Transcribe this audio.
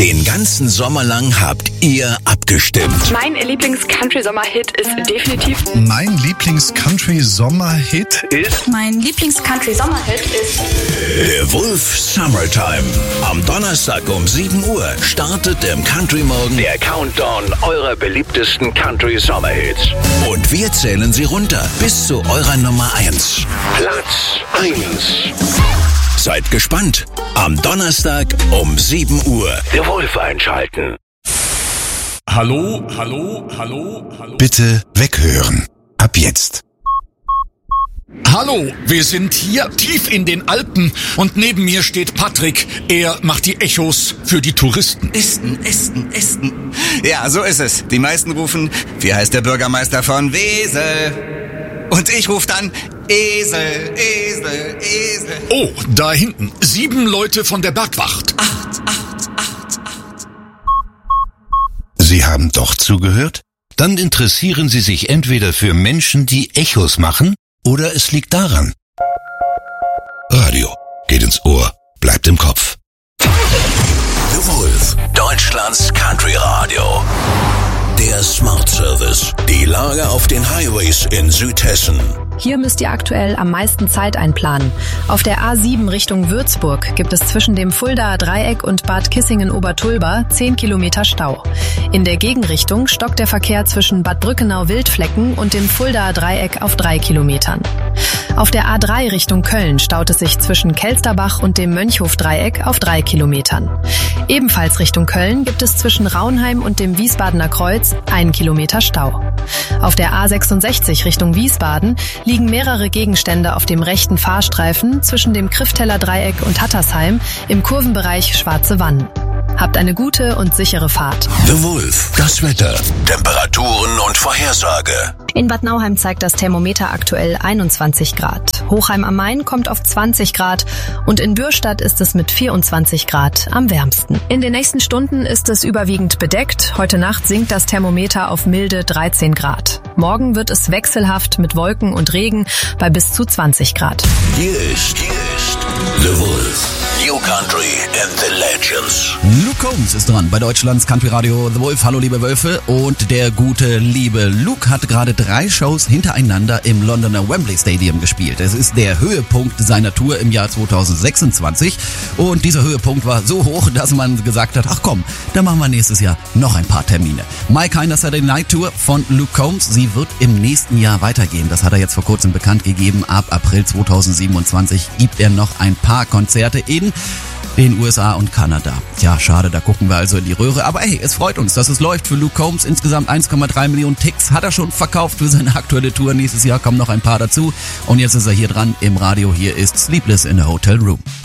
Den ganzen Sommer lang habt ihr abgestimmt. Mein Lieblings-Country-Sommer-Hit ist definitiv... Mein Lieblings-Country-Sommer-Hit ist... Mein Lieblings-Country-Sommer-Hit ist... The Wolf Summertime. Am Donnerstag um 7 Uhr startet im Country Morgen der Countdown eurer beliebtesten Country-Sommer-Hits. Und wir zählen sie runter bis zu eurer Nummer 1. Platz 1. Seid gespannt. Am Donnerstag um 7 Uhr. The Wolf einschalten. Hallo. Bitte weghören. Ab jetzt. Hallo, wir sind hier tief in den Alpen und neben mir steht Patrick. Er macht die Echos für die Touristen. Esten. Ja, so ist es. Die meisten rufen, wie heißt der Bürgermeister von Wesel? Und ich rufe dann, Esel. Oh, da hinten. 7 Leute von der Bergwacht. 8. Sie haben doch zugehört? Dann interessieren Sie sich entweder für Menschen, die Echos machen, oder es liegt daran. Radio geht ins Ohr, bleibt im Kopf. The Wolf, Deutschlands Country Radio. Der Smart Service. Die Lage auf den Highways in Südhessen. Hier müsst ihr aktuell am meisten Zeit einplanen. Auf der A7 Richtung Würzburg gibt es zwischen dem Fuldaer Dreieck und Bad Kissingen-Obertulba 10 Kilometer Stau. In der Gegenrichtung stockt der Verkehr zwischen Bad Brückenau-Wildflecken und dem Fuldaer Dreieck auf 3 Kilometern. Auf der A3 Richtung Köln staut es sich zwischen Kelsterbach und dem Mönchhof-Dreieck auf 3 Kilometern. Ebenfalls Richtung Köln gibt es zwischen Raunheim und dem Wiesbadener Kreuz 1 Kilometer Stau. Auf der A66 Richtung Wiesbaden liegen mehrere Gegenstände auf dem rechten Fahrstreifen zwischen dem Krifteller Dreieck und Hattersheim im Kurvenbereich Schwarze Wannen. Habt eine gute und sichere Fahrt. The Wolf, das Wetter, Temperaturen und Vorhersage. In Bad Nauheim zeigt das Thermometer aktuell 21 Grad. Hochheim am Main kommt auf 20 Grad und in Bürstadt ist es mit 24 Grad am wärmsten. In den nächsten Stunden ist es überwiegend bedeckt. Heute Nacht sinkt das Thermometer auf milde 13 Grad. Morgen wird es wechselhaft mit Wolken und Regen bei bis zu 20 Grad. Hier ist The Wolf. New Country and the Legends. Luke Combs ist dran bei Deutschlands Country Radio The Wolf. Hallo liebe Wölfe. Und der gute liebe Luke hat gerade 3 Shows hintereinander im Londoner Wembley Stadium gespielt. Es ist der Höhepunkt seiner Tour im Jahr 2026. Und dieser Höhepunkt war so hoch, dass man gesagt hat, ach komm, dann machen wir nächstes Jahr noch ein paar Termine. My Kinder Saturday Night Tour von Luke Combs. Sie wird im nächsten Jahr weitergehen. Das hat er jetzt vor kurzem bekannt gegeben. Ab April 2027 gibt er noch ein paar Konzerte in den USA und Kanada. Tja, schade, da gucken wir also in die Röhre. Aber hey, es freut uns, dass es läuft für Luke Combs. Insgesamt 1,3 Millionen Ticks hat er schon verkauft für seine aktuelle Tour. Nächstes Jahr kommen noch ein paar dazu. Und jetzt ist er hier dran im Radio. Hier ist Sleepless in a Hotel Room.